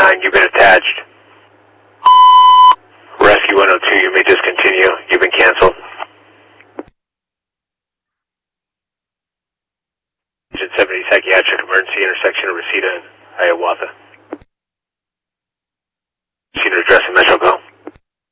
9, you've been attached. Rescue 102, you may discontinue. You've been canceled. Agent 70 psychiatric emergency intersection of Reseda and Hiawatha. Reseda address in Metro Go.